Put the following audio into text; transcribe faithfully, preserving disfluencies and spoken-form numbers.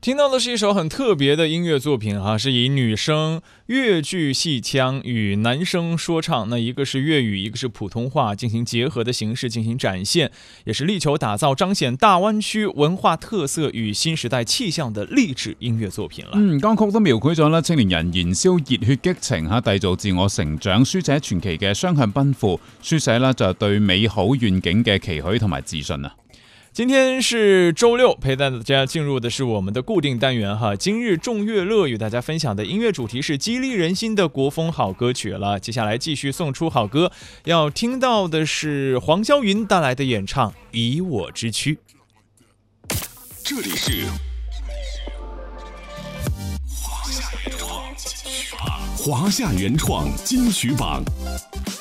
听到的是一首很特别的音乐作品哈，是以女生粤剧戏腔与男生说唱，那一个是粤语，一个是普通话进行结合的形式进行展现，也是力求打造彰顯大灣區文化特色與新時代氣象的勵志音樂作品啦。 嗯，歌曲都描繪咗青年人燃燒熱血激情嚇，締造自我成長，書寫傳奇嘅雙向奔赴，書寫啦就對美好願景嘅期許同埋自信啊。 今天是周六，陪大家进入的是我们的固定单元哈。今日众乐乐与大家分享的音乐主题是激励人心的国风好歌曲了。接下来继续送出好歌，要听到的是黄霄云带来的演唱《以我之躯》。 这里是华夏原创金曲榜。